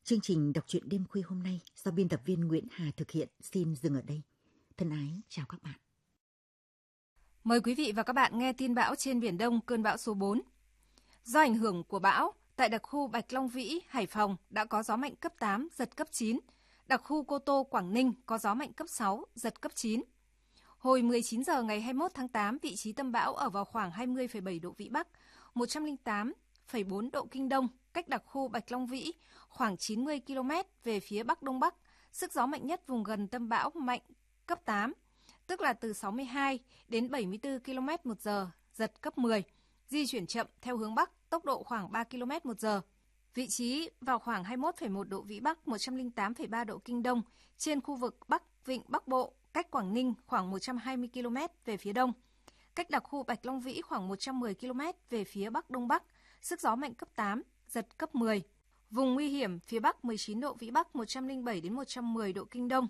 Chương trình đọc truyện đêm khuya hôm nay do biên tập viên Nguyễn Hà thực hiện xin dừng ở đây. Thân ái chào các bạn. Mời quý vị và các bạn nghe tin bão trên Biển Đông, cơn bão số 4. Do ảnh hưởng của bão, tại đặc khu Bạch Long Vĩ, Hải Phòng đã có gió mạnh cấp 8, giật cấp 9. Đặc khu Cô Tô, Quảng Ninh có gió mạnh cấp 6, giật cấp 9. Hồi 19 giờ ngày 21 tháng 8, vị trí tâm bão ở vào khoảng 20,7 độ Vĩ Bắc, 108,4 độ Kinh Đông, cách đặc khu Bạch Long Vĩ khoảng 90 km về phía Bắc Đông Bắc. Sức gió mạnh nhất vùng gần tâm bão mạnh cấp 8, tức là từ 62 đến 74 km/h, giật cấp 10, di chuyển chậm theo hướng Bắc, tốc độ khoảng 3 km/h. Vị trí vào khoảng 21,1 độ Vĩ Bắc, 108,3 độ Kinh Đông, trên khu vực Bắc Vịnh Bắc Bộ, cách Quảng Ninh khoảng 120 km về phía đông, cách đặc khu Bạch Long Vĩ khoảng 110 km về phía Bắc Đông Bắc, sức gió mạnh cấp 8, giật cấp 10. Vùng nguy hiểm phía Bắc 19 độ Vĩ Bắc, 107 đến 110 độ Kinh Đông,